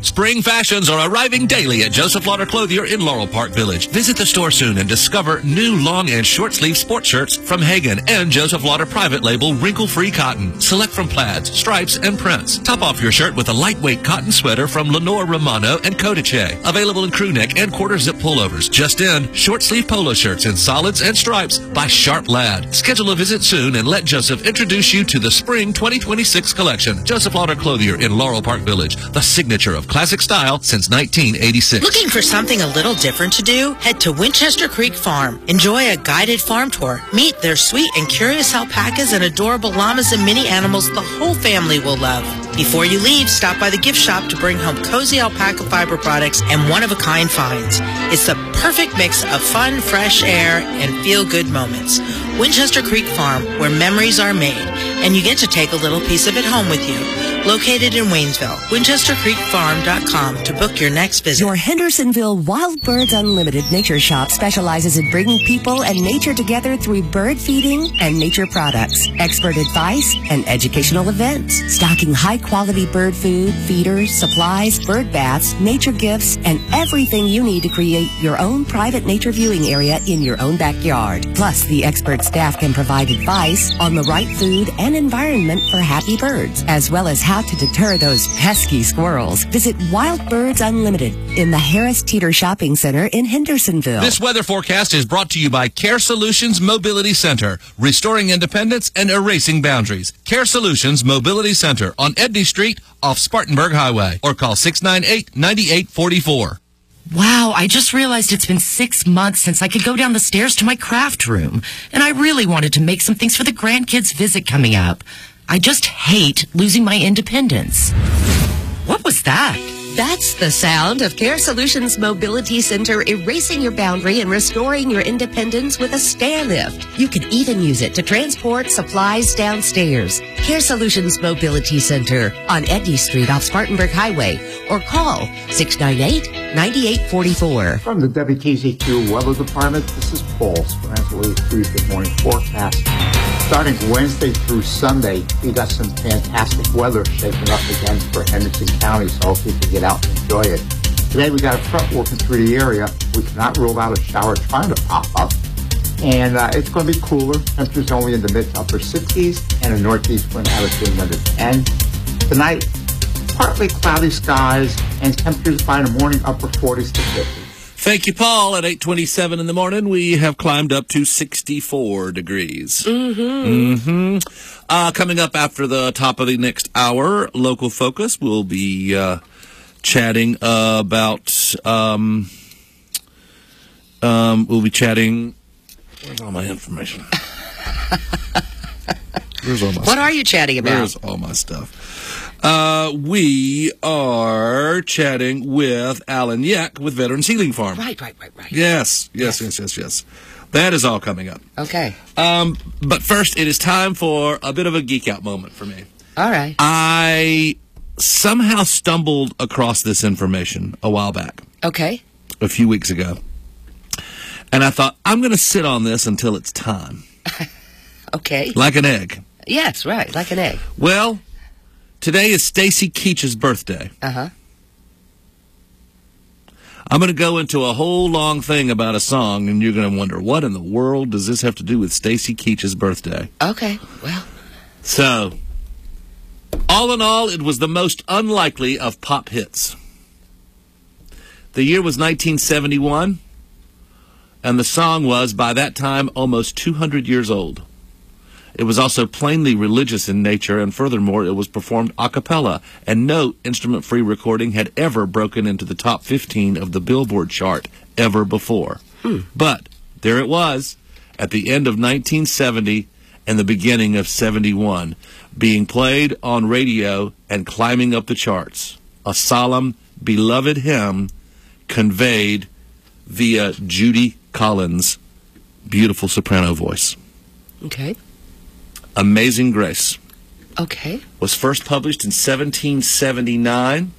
Spring fashions are arriving daily at Joseph Lauder Clothier in Laurel Park Village. Visit the store soon and discover new long and short sleeve sports shirts from Hagen and Joseph Lauder private label wrinkle-free cotton. Select from plaids, stripes, and prints. Top off your shirt with a lightweight cotton sweater from Lenore Romano and Codice. Available in crew neck and quarter zip pullovers. Just in, short sleeve polo shirts in solids and stripes by Sharp Lad. Schedule a visit soon and let Joseph introduce you to the Spring 2026 collection. Joseph Lauder Clothier in Laurel Park Village, the signature of classic style since 1986. Looking for something a little different to do? Head to Winchester Creek Farm. Enjoy a guided farm tour. Meet their sweet and curious alpacas and adorable llamas and mini animals the whole family will love. Before you leave, stop by the gift shop to bring home cozy alpaca fiber products and one-of-a-kind finds. It's the perfect mix of fun, fresh air, and feel-good moments. Winchester Creek Farm, where memories are made, and you get to take a little piece of it home with you. Located in Waynesville, WinchesterCreekFarm.com to book your next visit. Your Hendersonville Wild Birds Unlimited Nature Shop specializes in bringing people and nature together through bird feeding and nature products, expert advice, and educational events. Stocking high-quality bird food, feeders, supplies, bird baths, nature gifts, and everything you need to create your own private nature viewing area in your own backyard. Plus, the expert staff can provide advice on the right food and environment for happy birds, as well as how to deter those pesky squirrels. Visit Wild Birds Unlimited in the Harris Teeter Shopping Center in Hendersonville. This weather forecast is brought to you by Care Solutions Mobility Center, restoring independence and erasing boundaries. Care Solutions Mobility Center on Edney Street off Spartanburg Highway, or call 698-9844. Wow, I just realized it's been 6 months since I could go down the stairs to my craft room, and I really wanted to make some things for the grandkids' visit coming up. I just hate losing my independence. What was that? That's the sound of Care Solutions Mobility Center erasing your boundary and restoring your independence with a stair lift. You can even use it to transport supplies downstairs. Care Solutions Mobility Center on Edney Street off Spartanburg Highway, or call 698-9844. From the WTZQ Weather Department, this is Paul Speranza, Tuesday morning forecast. Starting Wednesday through Sunday, we got some fantastic weather shaping up again for Henderson County, so hopefully you can get out and enjoy it. Today we got a front working through the area. We cannot rule out a shower trying to pop up. And it's going to be cooler. Temperatures only in the mid to upper 60s, and a northeast wind averaging under 10. Tonight, partly cloudy skies, and temperatures by the morning upper 40s to 50s. Thank you, Paul. At 8:27 in the morning, we have climbed up to 64 degrees. Coming up after the top of the next hour, Local Focus will be chatting about. We'll be chatting. Where's all my information? What are you chatting about? Where's all my stuff? We are chatting with Alan Yeck with Veterans Healing Farm. Right. Yes. That is all coming up. Okay. But first, it is time for a bit of a geek out moment for me. All right. I somehow stumbled across this information a while back. Okay. A few weeks ago. And I thought, I'm going to sit on this until it's time. Okay. Like an egg. Yes, right. Like an egg. Well, today is Stacy Keach's birthday. Uh-huh. I'm going to go into a whole long thing about a song, and you're going to wonder, what in the world does this have to do with Stacy Keach's birthday? Okay, well. So, all in all, it was the most unlikely of pop hits. The year was 1971, and the song was, by that time, almost 200 years old. It was also plainly religious in nature, and furthermore, it was performed a cappella, and no instrument-free recording had ever broken into the top 15 of the Billboard chart ever before. But there it was, at the end of 1970 and the beginning of 71, being played on radio and climbing up the charts. A solemn, beloved hymn conveyed via Judy Collins' beautiful soprano voice. Okay. Amazing Grace. Okay. Was first published in 1779